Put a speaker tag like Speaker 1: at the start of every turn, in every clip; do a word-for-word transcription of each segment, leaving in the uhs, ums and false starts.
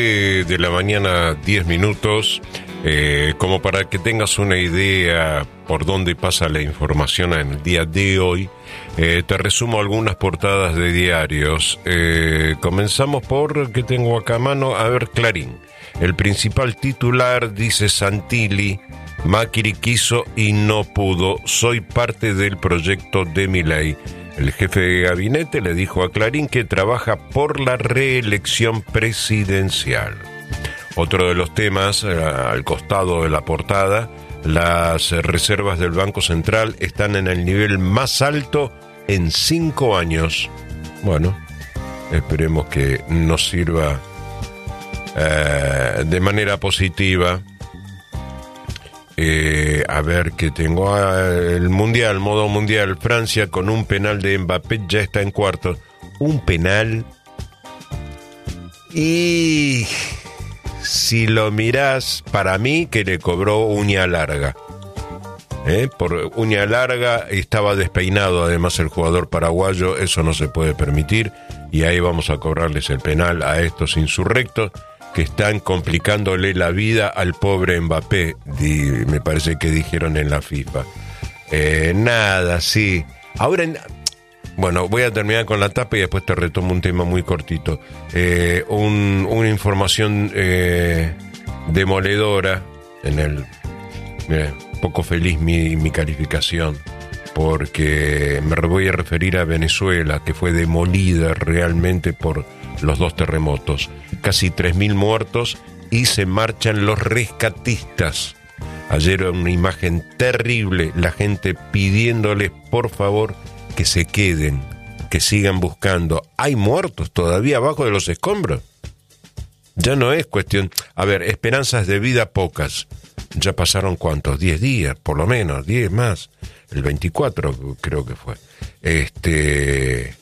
Speaker 1: De la mañana, diez minutos, eh, como para que tengas una idea por dónde pasa la información en el día de hoy, eh, te resumo algunas portadas de diarios. Eh, comenzamos por, que tengo acá a mano, a ver, Clarín. El principal titular dice: Santilli, Macri quiso y no pudo, soy parte del proyecto de Milei. El jefe de gabinete le dijo a Clarín que trabaja por la reelección presidencial. Otro de los temas, eh, al costado de la portada, las reservas del Banco Central están en el nivel más alto en cinco años. Bueno, esperemos que nos sirva eh, de manera positiva. Eh, a ver qué tengo. Ah, el mundial, modo mundial. Francia con un penal de Mbappé ya está en cuartos. Un penal. Y si lo mirás, para mí que le cobró uña larga. ¿Eh? Por uña larga, estaba despeinado además el jugador paraguayo. Eso no se puede permitir. Y ahí vamos a cobrarles el penal a estos insurrectos que están complicándole la vida al pobre Mbappé, di, me parece que dijeron en la FIFA. Eh, nada, sí. Ahora, bueno, voy a terminar con la tapa y después te retomo un tema muy cortito. Eh, un, una información eh, demoledora en el... Mira, poco feliz mi, mi calificación, porque me voy a referir a Venezuela, que fue demolida realmente por los dos terremotos. Casi tres mil muertos y se marchan los rescatistas. Ayer una imagen terrible, la gente pidiéndoles por favor que se queden, que sigan buscando. Hay muertos todavía abajo de los escombros. Ya no es cuestión... A ver, esperanzas de vida pocas. Ya pasaron ¿cuántos? diez días, por lo menos, diez más. El veinticuatro creo que fue. Este...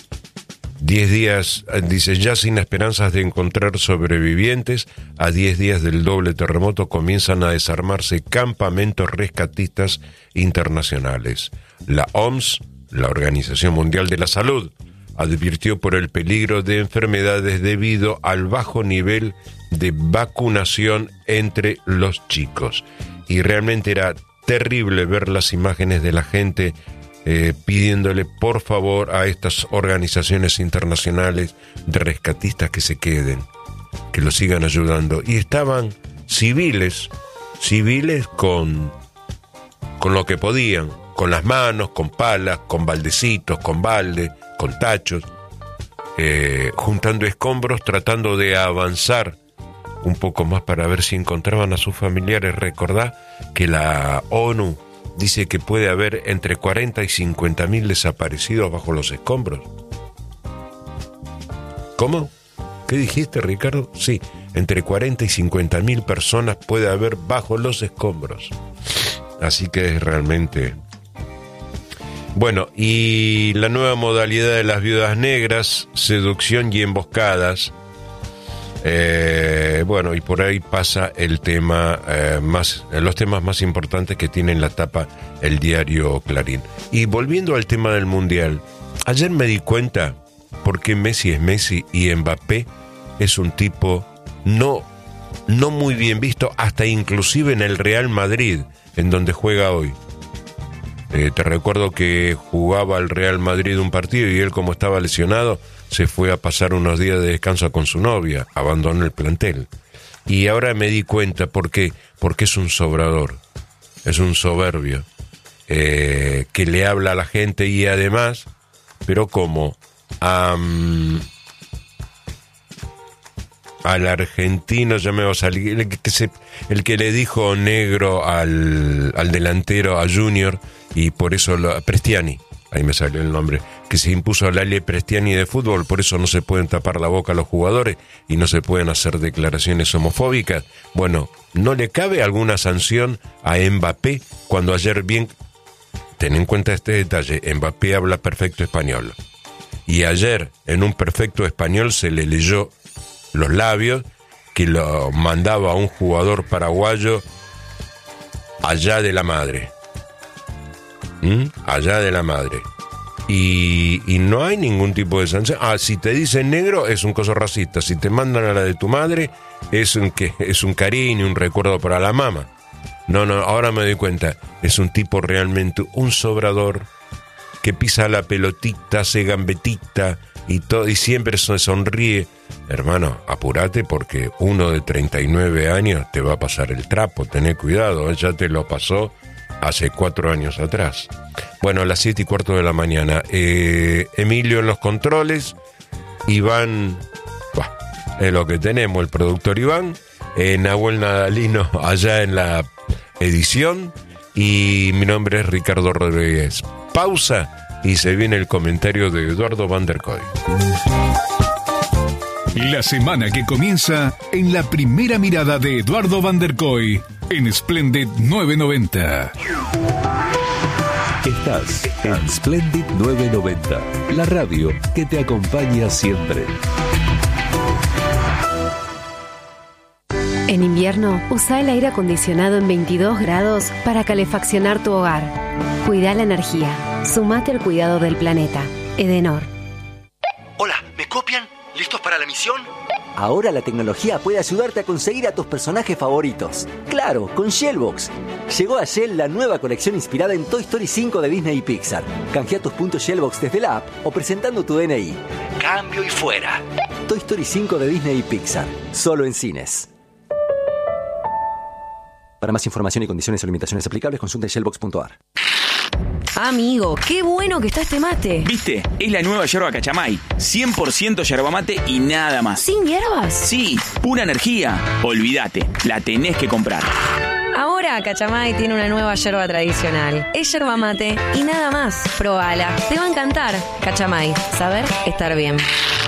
Speaker 1: diez días, dice, ya sin esperanzas de encontrar sobrevivientes, a diez días del doble terremoto comienzan a desarmarse campamentos rescatistas internacionales. La O M S, la Organización Mundial de la Salud, advirtió por el peligro de enfermedades debido al bajo nivel de vacunación entre los chicos. Y realmente era terrible ver las imágenes de la gente Eh, pidiéndole por favor a estas organizaciones internacionales de rescatistas que se queden, que los sigan ayudando. Y estaban civiles, civiles con, con lo que podían, con las manos, con palas, con baldecitos, con balde, con tachos, eh, juntando escombros, tratando de avanzar un poco más para ver si encontraban a sus familiares. Recordá que la ONU dice que puede haber entre cuarenta y cincuenta mil desaparecidos bajo los escombros. ¿Cómo? ¿Qué dijiste, Ricardo? Sí, entre cuarenta y cincuenta mil personas puede haber bajo los escombros. Así que es realmente... Bueno, y la nueva modalidad de las viudas negras, seducción y emboscadas. Eh, bueno, y por ahí pasa el tema eh, más, los temas más importantes que tiene en la tapa el diario Clarín. Y volviendo al tema del mundial, ayer me di cuenta por qué Messi es Messi y Mbappé es un tipo no, no muy bien visto, hasta inclusive en el Real Madrid, en donde juega hoy. Eh, te recuerdo que jugaba el Real Madrid un partido y él, como estaba lesionado, se fue a pasar unos días de descanso con su novia, abandonó el plantel. Y ahora me di cuenta por qué, porque es un sobrador, es un soberbio, eh, que le habla a la gente y además, pero como um, al argentino, ya me va a salir, el que, se, el que le dijo negro al, al delantero, a Junior, y por eso, lo, Prestiani, ahí me salió el nombre, que se impuso la ley Prestiani de fútbol, por eso no se pueden tapar la boca a los jugadores y no se pueden hacer declaraciones homofóbicas. Bueno, ¿no le cabe alguna sanción a Mbappé cuando ayer bien... Ten en cuenta este detalle, Mbappé habla perfecto español. Y ayer, en un perfecto español, se le leyó los labios que lo mandaba a un jugador paraguayo allá de la madre. ¿Mm? Allá de la madre. Y, y no hay ningún tipo de sanción. Ah, si te dicen negro es un coso racista. Si te mandan a la de tu madre es un, que, es un cariño, un recuerdo para la mamá. No, no, ahora me doy cuenta. Es un tipo realmente un sobrador que pisa la pelotita, hace gambetita y todo, y siempre se sonríe. Hermano, apurate porque uno de treinta y nueve años te va a pasar el trapo. Tené cuidado, ya te lo pasó hace cuatro años atrás. Bueno, a las siete y cuarto de la mañana. Eh, Emilio en los controles. Iván, bah, es lo que tenemos, el productor Iván. Eh, Nahuel Nadalino allá en la edición. Y mi nombre es Ricardo Rodríguez. Pausa y se viene el comentario de Eduardo Van der Kooi.
Speaker 2: La semana que comienza en la primera mirada de Eduardo Van der Kooi en Splendid nueve noventa.
Speaker 3: Estás en Splendid nueve noventa, la radio que te acompaña siempre.
Speaker 4: En invierno, usa el aire acondicionado en veintidós grados para calefaccionar tu hogar. Cuida la energía. Sumate al cuidado del planeta. Edenor.
Speaker 5: Hola, ¿me copian? ¿Listos para la misión?
Speaker 6: Ahora la tecnología puede ayudarte a conseguir a tus personajes favoritos. Claro, con Shellbox. Llegó a Shell la nueva colección inspirada en Toy Story cinco de Disney y Pixar. Canjea tus puntos Shellbox desde la app o presentando tu D N I.
Speaker 5: Cambio y fuera.
Speaker 6: Toy Story cinco de Disney y Pixar. Solo en cines. Para más información y condiciones o limitaciones aplicables, consulta shellbox punto a r.
Speaker 7: Amigo, qué bueno que está este mate.
Speaker 8: ¿Viste? Es la nueva yerba Cachamay. cien por ciento yerba mate y nada más.
Speaker 7: ¿Sin hierbas?
Speaker 8: Sí, pura energía. Olvídate, la tenés que comprar.
Speaker 7: Ahora Cachamay tiene una nueva yerba tradicional. Es yerba mate y nada más. Probala, te va a encantar. Cachamay, saber estar bien.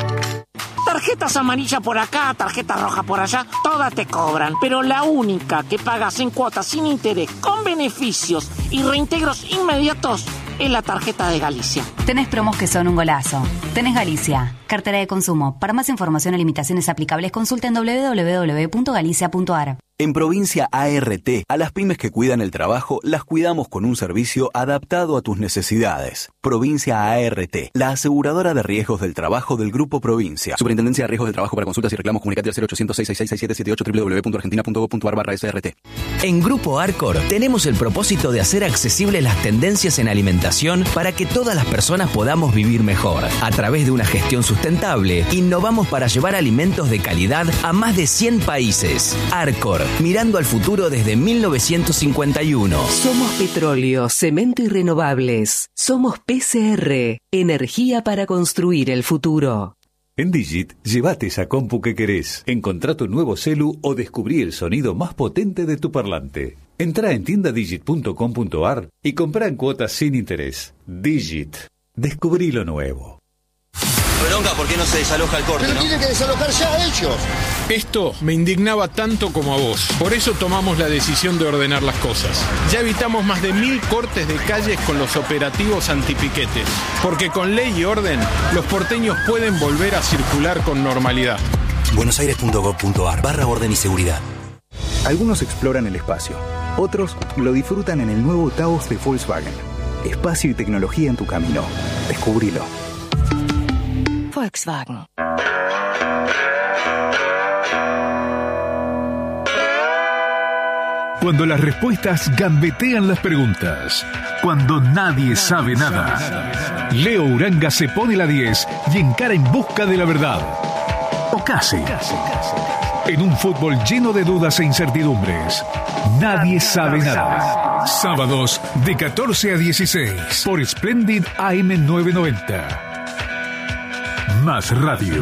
Speaker 9: Tarjetas amarillas por acá, tarjeta roja por allá, todas te cobran. Pero la única que pagas en cuotas sin interés, con beneficios y reintegros inmediatos, es la tarjeta de Galicia.
Speaker 10: Tenés promos que son un golazo. Tenés Galicia, cartera de consumo. Para más información o limitaciones aplicables, consulta en doble u doble u doble u punto galicia punto a r.
Speaker 11: En Provincia A R T, a las pymes que cuidan el trabajo, las cuidamos con un servicio adaptado a tus necesidades. Provincia A R T, la aseguradora de riesgos del trabajo del Grupo Provincia. Superintendencia de Riesgos del Trabajo. Para consultas y reclamos, comunicate al cero ochocientos, seis seis seis, seis siete siete ocho, doble u doble u doble u punto argentina punto gob punto a r barra S R T.
Speaker 12: En Grupo Arcor tenemos el propósito de hacer accesibles las tendencias en alimentación para que todas las personas podamos vivir mejor. A través de una gestión sustentable, innovamos para llevar alimentos de calidad a más de cien países. Arcor, mirando al futuro desde mil novecientos cincuenta y uno.
Speaker 13: Somos petróleo, cemento y renovables. Somos P C R, energía para construir el futuro.
Speaker 3: En Digit, llévate esa compu que querés. Encontrá tu nuevo celu o descubrí el sonido más potente de tu parlante. Entrá en tienda digit punto com punto a r y comprá en cuotas sin interés. Digit. Descubrí lo nuevo.
Speaker 5: Bronca, ¿por qué no se desaloja el corte?
Speaker 14: Pero
Speaker 5: ¿no?
Speaker 14: tienen que desalojar ya ellos.
Speaker 15: Esto me indignaba tanto como a vos. Por eso tomamos la decisión de ordenar las cosas. Ya evitamos más de mil cortes de calles con los operativos antipiquetes. Porque con ley y orden, los porteños pueden volver a circular con normalidad.
Speaker 5: buenosaires punto gob punto a r barra orden y seguridad.
Speaker 16: Algunos exploran el espacio. Otros lo disfrutan en el nuevo Taos de Volkswagen. Espacio y tecnología en tu camino. Descubrilo.
Speaker 10: Volkswagen.
Speaker 2: Cuando las respuestas gambetean las preguntas. Cuando nadie sabe nada. Leo Uranga se pone la diez y encara en busca de la verdad. O casi. En un fútbol lleno de dudas e incertidumbres. Nadie sabe nada. Sábados de catorce a dieciséis por Splendid A M nueve noventa. Más radio.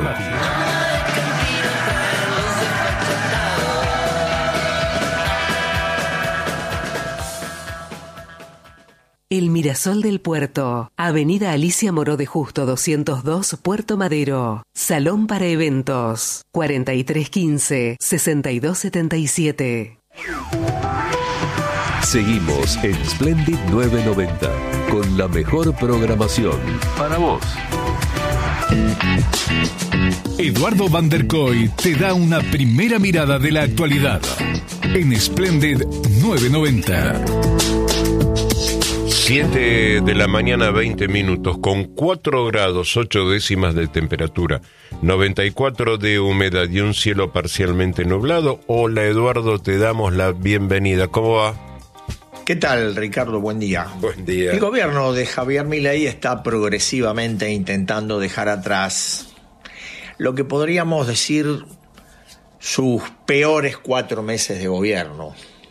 Speaker 13: El Mirasol del Puerto. Avenida Alicia Moró de Justo doscientos dos, Puerto Madero. Salón para eventos. cuarenta y tres quince, sesenta y dos setenta y siete.
Speaker 3: Seguimos en Splendid nueve noventa con la mejor programación para vos.
Speaker 2: Eduardo Van der Kooi te da una primera mirada de la actualidad en Splendid nueve noventa.
Speaker 1: siete de la mañana, veinte minutos, con cuatro grados, ocho décimas de temperatura, noventa y cuatro de humedad y un cielo parcialmente nublado. Hola Eduardo, te damos la bienvenida. ¿Cómo va?
Speaker 14: ¿Qué tal, Ricardo? Buen día.
Speaker 1: Buen día.
Speaker 14: El gobierno de Javier Milei está progresivamente intentando dejar atrás lo que podríamos decir sus peores cuatro meses de gobierno.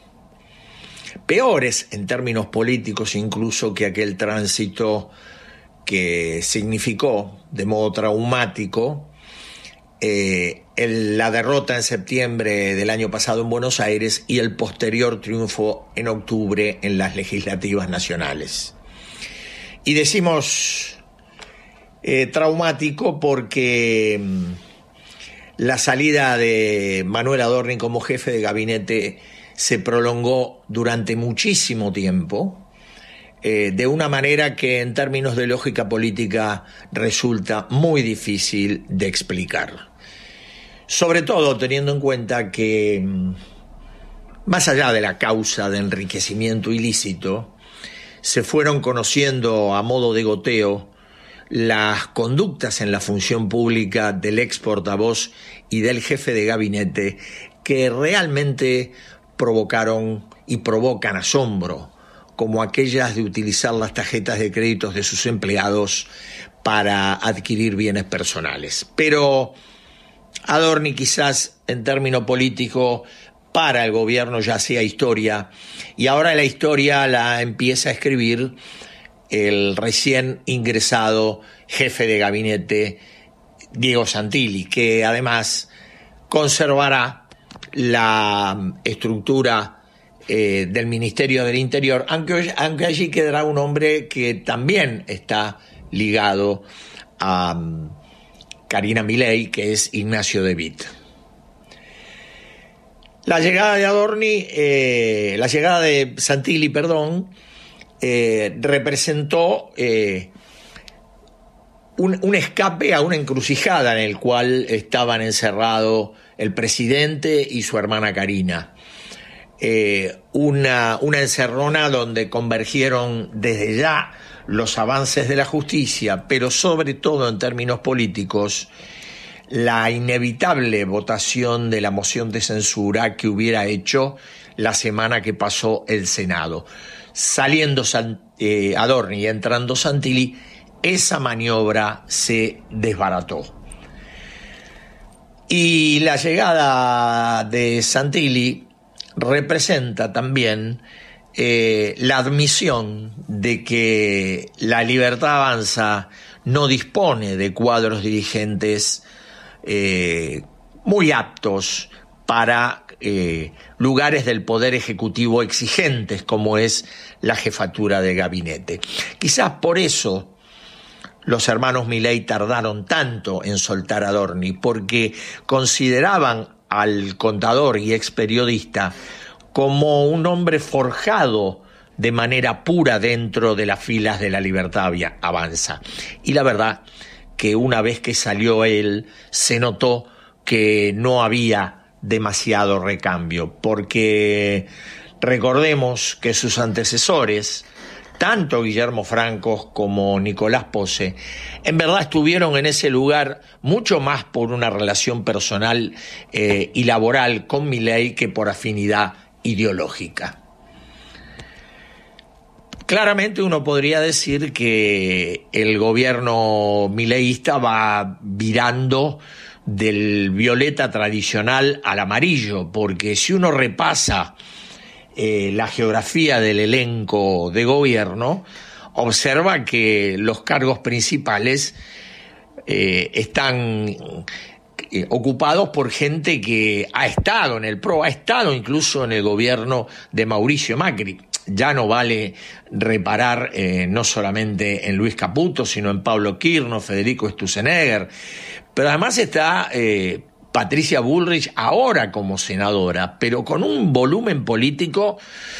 Speaker 14: Peores en términos políticos incluso que aquel tránsito que significó de modo traumático eh, el, la derrota en septiembre del año pasado en Buenos Aires y el posterior triunfo en octubre en las legislativas nacionales. Y decimos eh, traumático porque mmm, la salida de Manuel Adorni como jefe de gabinete se prolongó durante muchísimo tiempo, eh, de una manera que en términos de lógica política resulta muy difícil de explicar. Sobre todo teniendo en cuenta que, más allá de la causa de enriquecimiento ilícito, se fueron conociendo a modo de goteo las conductas en la función pública del ex portavoz y del jefe de gabinete que realmente provocaron y provocan asombro, como aquellas de utilizar las tarjetas de créditos de sus empleados para adquirir bienes personales. Pero Adorni quizás en término político para el gobierno ya sea historia, y ahora la historia la empieza a escribir el recién ingresado jefe de gabinete Diego Santilli, que además conservará la estructura eh, del Ministerio del Interior, aunque, aunque allí quedará un hombre que también está ligado a um, Karina Milei, que es Ignacio de Witt. La llegada de Adorni, eh, la llegada de Santilli, perdón, eh, representó eh, un, un escape a una encrucijada en el cual estaban encerrados el presidente y su hermana Karina. Eh, una, una encerrona donde convergieron desde ya los avances de la justicia, pero sobre todo en términos políticos, la inevitable votación de la moción de censura que hubiera hecho la semana que pasó el Senado. Saliendo San, eh, Adorni y entrando Santilli, esa maniobra se desbarató. Y la llegada de Santilli representa también eh, la admisión de que la Libertad Avanza no dispone de cuadros dirigentes eh, muy aptos para eh, lugares del Poder Ejecutivo exigentes como es la jefatura de gabinete. Quizás por eso los hermanos Milei tardaron tanto en soltar a Adorni, porque consideraban al contador y ex periodista como un hombre forjado de manera pura dentro de las filas de la Libertad Avanza. Y la verdad que una vez que salió él, se notó que no había demasiado recambio, porque recordemos que sus antecesores, tanto Guillermo Franco como Nicolás Pose, en verdad estuvieron en ese lugar mucho más por una relación personal eh, y laboral con Milei que por afinidad ideológica. Claramente uno podría decir que el gobierno mileísta va virando del violeta tradicional al amarillo, porque si uno repasa Eh, la geografía del elenco de gobierno, observa que los cargos principales eh, están eh, ocupados por gente que ha estado en el P R O, ha estado incluso en el gobierno de Mauricio Macri. Ya no vale reparar eh, no solamente en Luis Caputo, sino en Pablo Quirno, Federico Sturzenegger, pero además está eh, Patricia Bullrich ahora como senadora, pero con un volumen político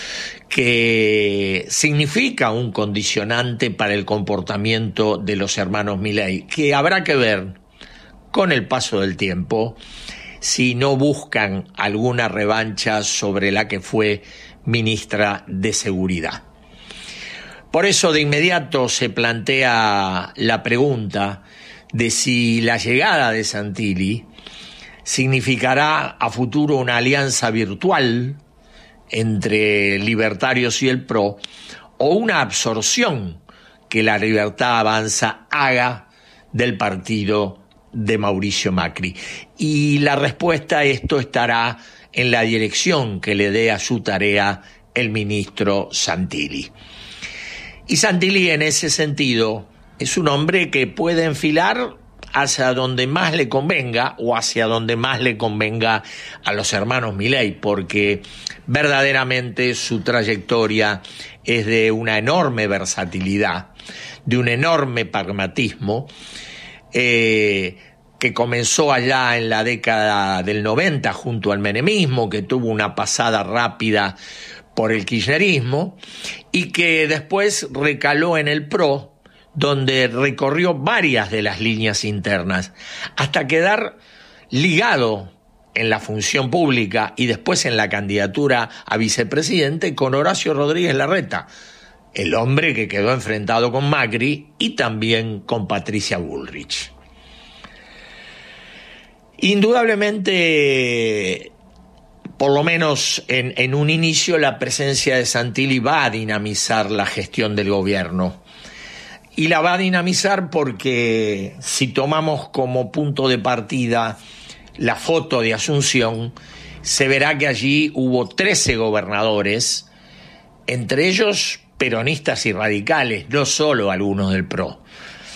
Speaker 14: que significa un condicionante para el comportamiento de los hermanos Milei, que habrá que ver con el paso del tiempo si no buscan alguna revancha sobre la que fue ministra de Seguridad. Por eso de inmediato se plantea la pregunta de si la llegada de Santilli significará a futuro una alianza virtual entre libertarios y el P R O o una absorción que la Libertad Avanza haga del partido de Mauricio Macri. Y la respuesta a esto estará en la dirección que le dé a su tarea el ministro Santilli. Y Santilli en ese sentido es un hombre que puede enfilar hacia donde más le convenga o hacia donde más le convenga a los hermanos Milei, porque verdaderamente su trayectoria es de una enorme versatilidad, de un enorme pragmatismo, eh, que comenzó allá en la década del noventa junto al menemismo, que tuvo una pasada rápida por el kirchnerismo y que después recaló en el P R O, donde recorrió varias de las líneas internas, hasta quedar ligado en la función pública y después en la candidatura a vicepresidente con Horacio Rodríguez Larreta, el hombre que quedó enfrentado con Macri y también con Patricia Bullrich. Indudablemente, por lo menos en, en un inicio, la presencia de Santilli va a dinamizar la gestión del gobierno. Y la va a dinamizar porque si tomamos como punto de partida la foto de Asunción, se verá que allí hubo trece gobernadores, entre ellos peronistas y radicales, no solo algunos del P R O.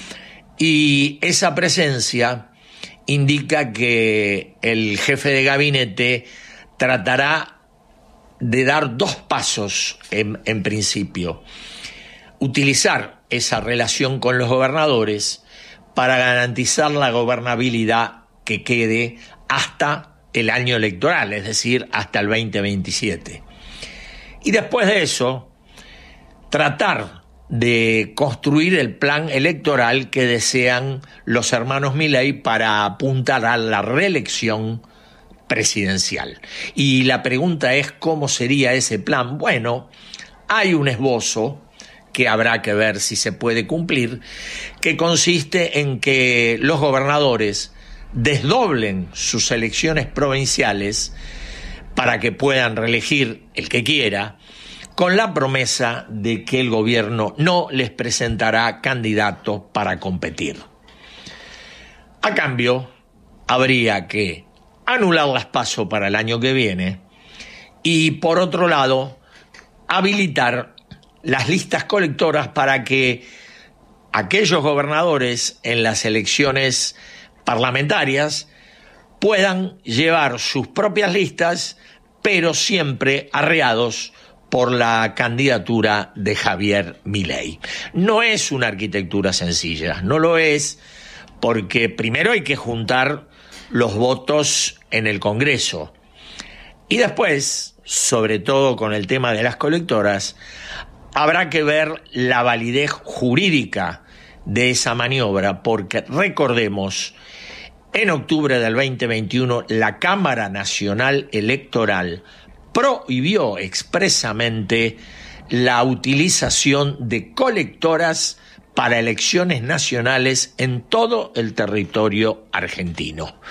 Speaker 14: Y esa presencia indica que el jefe de gabinete tratará de dar dos pasos en, en principio. Utilizar esa relación con los gobernadores para garantizar la gobernabilidad que quede hasta el año electoral, es decir, hasta el veinte veintisiete. Y después de eso, tratar de construir el plan electoral que desean los hermanos Milei para apuntar a la reelección presidencial. Y la pregunta es, ¿cómo sería ese plan? Bueno, hay un esbozo que habrá que ver si se puede cumplir, que consiste en que los gobernadores desdoblen sus elecciones provinciales para que puedan reelegir el que quiera, con la promesa de que el gobierno no les presentará candidatos para competir. A cambio, habría que anular las PASO para el año que viene y, por otro lado, habilitar las listas colectoras para que aquellos gobernadores en las elecciones parlamentarias puedan llevar sus propias listas, pero siempre arreados por la candidatura de Javier Milei. No es una arquitectura sencilla, no lo es, porque primero hay que juntar los votos en el Congreso y después, sobre todo con el tema de las colectoras, habrá que ver la validez jurídica de esa maniobra, porque recordemos, en octubre del veinte veintiuno la Cámara Nacional Electoral prohibió expresamente la utilización de colectoras para elecciones nacionales en todo el territorio argentino.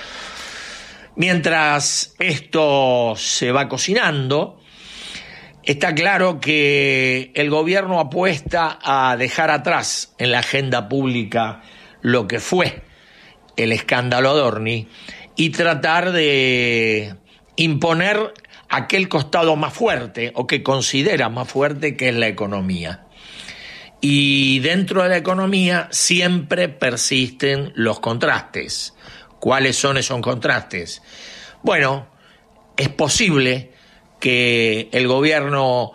Speaker 14: Mientras esto se va cocinando, está claro que el gobierno apuesta a dejar atrás en la agenda pública lo que fue el escándalo Adorni y tratar de imponer aquel costado más fuerte o que considera más fuerte, que es la economía. Y dentro de la economía siempre persisten los contrastes. ¿Cuáles son esos contrastes? Bueno, es posible que el gobierno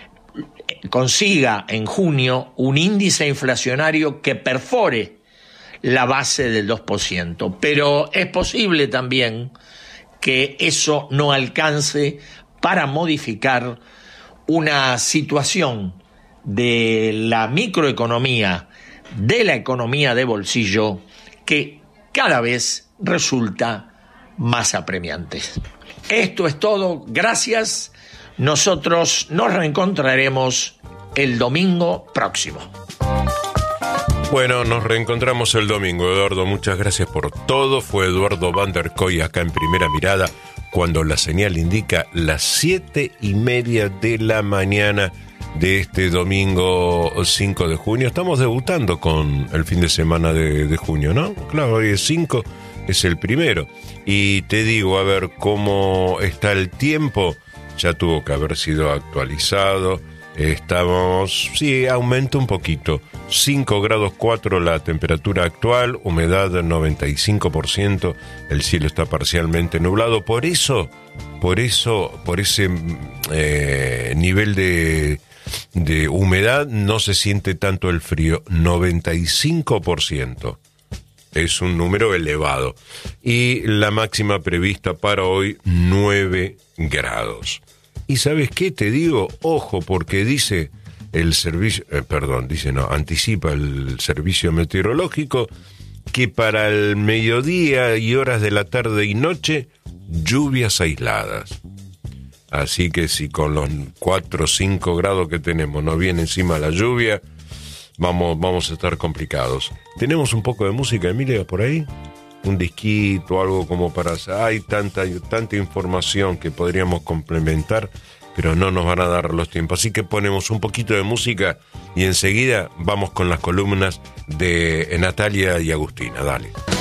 Speaker 14: consiga en junio un índice inflacionario que perfore la base del dos por ciento, pero es posible también que eso no alcance para modificar una situación de la microeconomía, de la economía de bolsillo, que cada vez resulta más apremiante. Esto es todo, gracias. Nosotros nos reencontraremos el domingo próximo.
Speaker 1: Bueno, nos reencontramos el domingo, Eduardo. Muchas gracias por todo. Fue Eduardo Van der Kooi acá en Primera Mirada, cuando la señal indica las siete y media de la mañana de este domingo cinco de junio. Estamos debutando con el fin de semana de, de junio, ¿no? Claro, hoy es cinco, es el primero. Y te digo, a ver cómo está el tiempo. Ya tuvo que haber sido actualizado. Estamos, sí, aumenta un poquito. cinco grados cuatro la temperatura actual, humedad del noventa y cinco por ciento, el cielo está parcialmente nublado. Por eso, por eso, por ese eh, nivel de, de humedad no se siente tanto el frío, noventa y cinco por ciento. Es un número elevado. Y la máxima prevista para hoy, nueve grados. ¿Y sabes qué te digo? Ojo, porque dice el servicio, eh, perdón, dice no, anticipa el servicio meteorológico que para el mediodía y horas de la tarde y noche, lluvias aisladas. Así que si con los cuatro o cinco grados que tenemos nos viene encima la lluvia, vamos, vamos a estar complicados. ¿Tenemos un poco de música, Emilia, por ahí? Un disquito, algo como para... Hay tanta, tanta información que podríamos complementar, pero no nos van a dar los tiempos. Así que ponemos un poquito de música y enseguida vamos con las columnas de Natalia y Agustina. Dale.